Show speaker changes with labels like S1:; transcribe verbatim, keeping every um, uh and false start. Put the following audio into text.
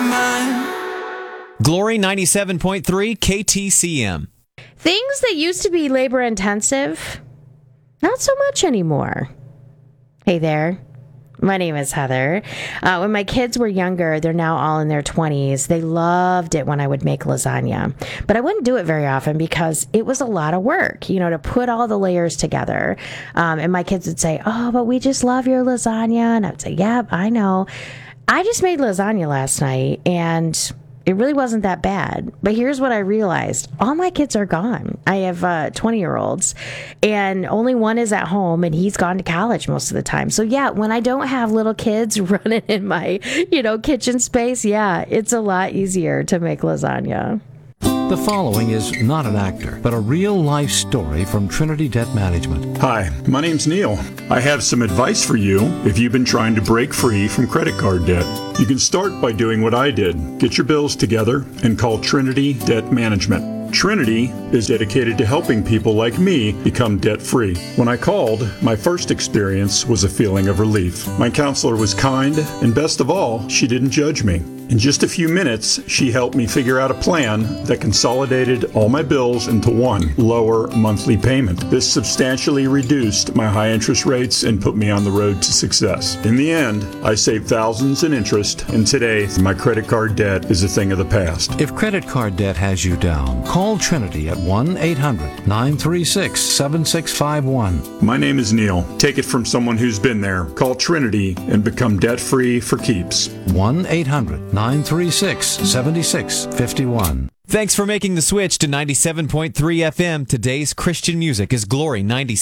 S1: mind.
S2: Glory ninety-seven point three K T C M.
S3: Things that used to be labor intensive, not so much anymore. Hey there. My name is Heather. Uh, when my kids were younger, they're now all in their twenties. They loved it when I would make lasagna. But I wouldn't do it very often because it was a lot of work, you know, to put all the layers together. Um, and my kids would say, oh, but we just love your lasagna. And I would say, yep, I know. I just made lasagna last night, and it really wasn't that bad. But here's what I realized. All my kids are gone. I have uh, twenty-year-olds, and only one is at home, and he's gone to college most of the time. So, yeah, when I don't have little kids running in my, you know, kitchen space, yeah, it's a lot easier to make lasagna.
S4: The following is not an actor, but a real-life story from Trinity Debt Management.
S5: Hi, my name's Neil. I have some advice for you if you've been trying to break free from credit card debt. You can start by doing what I did. Get your bills together and call Trinity Debt Management. Trinity is dedicated to helping people like me become debt-free. When I called, my first experience was a feeling of relief. My counselor was kind, and best of all, she didn't judge me. In just a few minutes, she helped me figure out a plan that consolidated all my bills into one lower monthly payment. This substantially reduced my high interest rates and put me on the road to success. In the end, I saved thousands in interest, and today, my credit card debt is a thing of the past.
S4: If credit card debt has you down, call Trinity at one eight hundred nine three six seven six five one.
S5: My name is Neil. Take it from someone who's been there. Call Trinity and become debt-free for keeps.
S4: one eight hundred nine three six seven six five one.
S2: Thanks for making the switch to ninety-seven point three F M. Today's Christian music is Glory ninety-seven.